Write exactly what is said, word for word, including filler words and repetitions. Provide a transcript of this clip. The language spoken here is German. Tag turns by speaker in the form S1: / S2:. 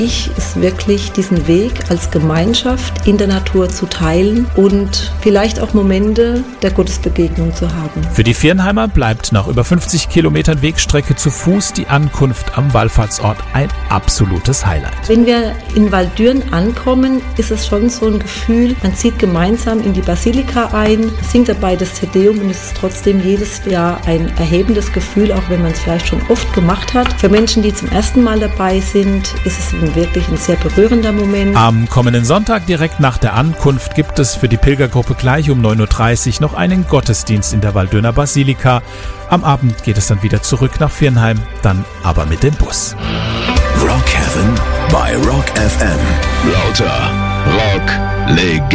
S1: Ich ist wirklich diesen Weg als Gemeinschaft in der Natur zu teilen und vielleicht auch Momente der Gottesbegegnung zu haben.
S2: Für die Viernheimer bleibt nach über fünfzig Kilometern Wegstrecke zu Fuß die Ankunft am Wallfahrtsort ein absolutes Highlight.
S1: Wenn wir in Waldürn ankommen, ist es schon so ein Gefühl, man zieht gemeinsam in die Basilika ein, singt dabei das Te Deum und es ist trotzdem jedes Jahr ein erhebendes Gefühl, auch wenn man es vielleicht schon oft gemacht hat. Für Menschen, die zum ersten Mal dabei sind, ist es wirklich ein sehr berührender Moment.
S2: Am kommenden Sonntag direkt nach der Ankunft gibt es für die Pilgergruppe gleich um neun Uhr dreißig noch einen Gottesdienst in der Waldürner Basilika. Am Abend geht es dann wieder zurück nach Viernheim, dann aber mit dem Bus.
S3: Rock Heaven bei Rock F M. Lauter Rock Legende.